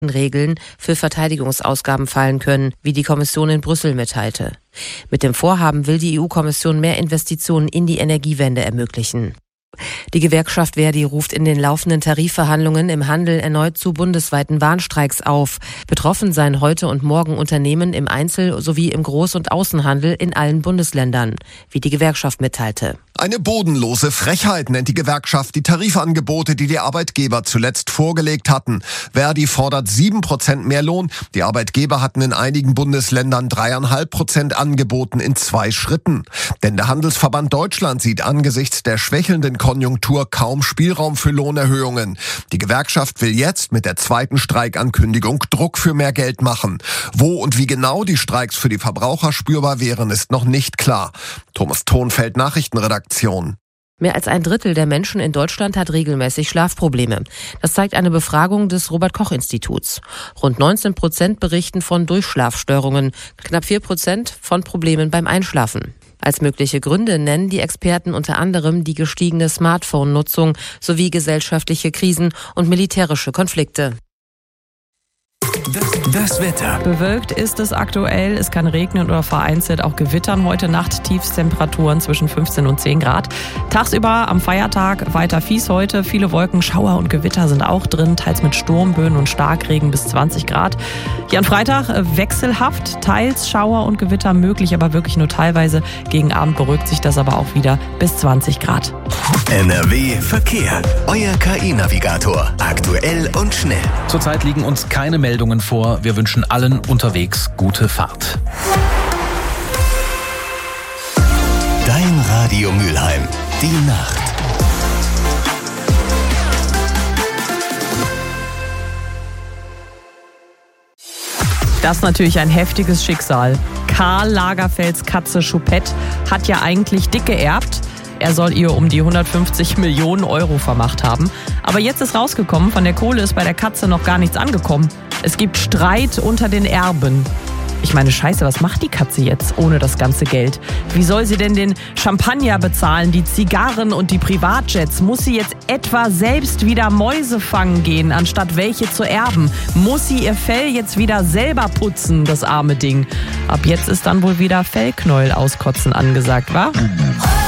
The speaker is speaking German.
Regeln für Verteidigungsausgaben fallen können, wie die Kommission in Brüssel mitteilte. Mit dem Vorhaben will die EU-Kommission mehr Investitionen in die Energiewende ermöglichen. Die Gewerkschaft ver.di ruft in den laufenden Tarifverhandlungen im Handel erneut zu bundesweiten Warnstreiks auf. Betroffen seien heute und morgen Unternehmen im Einzel- sowie im Groß- und Außenhandel in allen Bundesländern, wie die Gewerkschaft mitteilte. Eine bodenlose Frechheit nennt die Gewerkschaft die Tarifangebote, die die Arbeitgeber zuletzt vorgelegt hatten. ver.di fordert 7% mehr Lohn. Die Arbeitgeber hatten in einigen Bundesländern 3,5% angeboten in 2 Schritten. Denn der Handelsverband Deutschland sieht angesichts der schwächelnden Konjunktur kaum Spielraum für Lohnerhöhungen. Die Gewerkschaft will jetzt mit der zweiten Streikankündigung Druck für mehr Geld machen. Wo und wie genau die Streiks für die Verbraucher spürbar wären, ist noch nicht klar. Thomas Thonfeld, Nachrichtenredaktion. Mehr als ein Drittel der Menschen in Deutschland hat regelmäßig Schlafprobleme. Das zeigt eine Befragung des Robert-Koch-Instituts. Rund 19% berichten von Durchschlafstörungen, knapp 4% von Problemen beim Einschlafen. Als mögliche Gründe nennen die Experten unter anderem die gestiegene Smartphone-Nutzung sowie gesellschaftliche Krisen und militärische Konflikte. Das Wetter. Bewölkt ist es aktuell. Es kann regnen oder vereinzelt auch gewittern. Heute Nacht Tiefstemperaturen zwischen 15 und 10 Grad. Tagsüber am Feiertag weiter fies heute. Viele Wolken, Schauer und Gewitter sind auch drin, teils mit Sturmböen und Starkregen bis 20 Grad. Hier am Freitag wechselhaft, teils Schauer und Gewitter möglich, aber wirklich nur teilweise. Gegen Abend beruhigt sich das aber auch wieder bis 20 Grad. NRW Verkehr. Euer KI-Navigator. Aktuell und schnell. Zurzeit liegen uns keine Meldungen vor. Wir wünschen allen unterwegs gute Fahrt. Dein Radio Mülheim. Die Nacht. Das ist natürlich ein heftiges Schicksal. Karl Lagerfelds Katze Choupette hat ja eigentlich dick geerbt. Er soll ihr um die 150 Millionen Euro vermacht haben. Aber jetzt ist rausgekommen, von der Kohle ist bei der Katze noch gar nichts angekommen. Es gibt Streit unter den Erben. Ich meine, scheiße, was macht die Katze jetzt ohne das ganze Geld? Wie soll sie denn den Champagner bezahlen, die Zigarren und die Privatjets? Muss sie jetzt etwa selbst wieder Mäuse fangen gehen, anstatt welche zu erben? Muss sie ihr Fell jetzt wieder selber putzen, das arme Ding? Ab jetzt ist dann wohl wieder Fellknäuel auskotzen angesagt, wa?